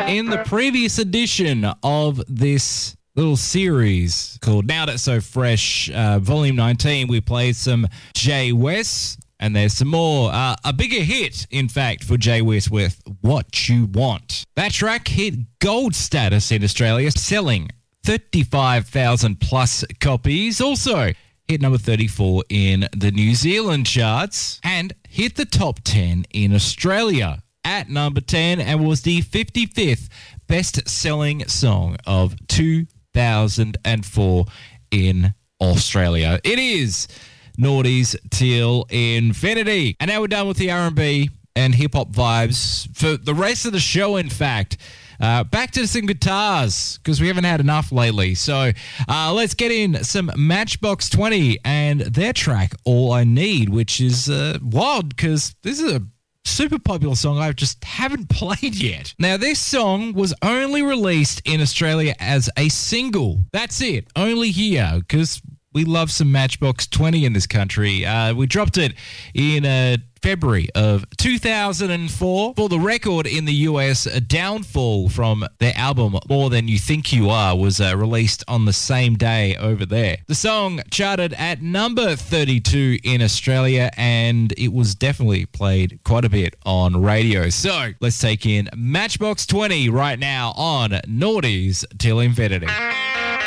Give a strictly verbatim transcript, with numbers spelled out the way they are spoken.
In the previous edition of this little series called Now That's So Fresh, uh, Volume nineteen, we played some Jay West, and there's some more. Uh, a bigger hit, in fact, for Jay West with What You Want. That track hit gold status in Australia, selling thirty-five thousand plus copies. Also hit number thirty-four in the New Zealand charts and hit the top ten in Australia at number ten, and was the fifty-fifth best-selling song of two thousand four in Australia. It is Naughty's Till Infinity. And now we're done with the R and B and hip-hop vibes. For the rest of the show, in fact, uh, back to some guitars, because we haven't had enough lately. So uh, let's get in some Matchbox twenty and their track, All I Need, which is uh, wild, because this is a super popular song I just haven't played yet. Now, this song was only released in Australia as a single. That's it. Only here, because we love some Matchbox twenty in this country. Uh, we dropped it in uh, February of two thousand four. For the record, in the U S, a Downfall from their album More Than You Think You Are was uh, released on the same day over there. The song charted at number thirty-two in Australia, and it was definitely played quite a bit on radio. So let's take in Matchbox twenty right now on Naughty's Till Infinity.